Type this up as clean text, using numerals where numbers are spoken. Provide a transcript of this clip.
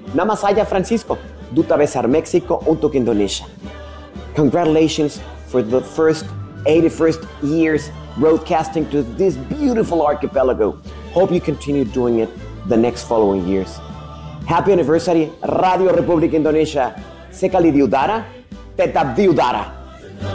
Nama saya Francisco, Duta Besar Mexico untuk Indonesia. Congratulations for the first 81st years broadcasting to this beautiful archipelago. Hope you continue doing it the next following years. Happy anniversary, Radio Republik Indonesia. Sekali diudara, tetap diudara.